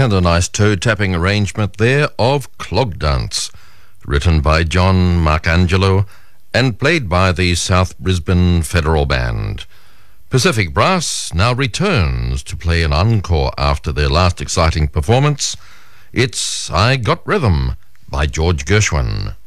And a nice toe-tapping arrangement there of Clog Dance, written by John Marcangelo and played by the South Brisbane Federal Band. Pacific Brass now returns to play an encore after their last exciting performance. It's I Got Rhythm by George Gershwin.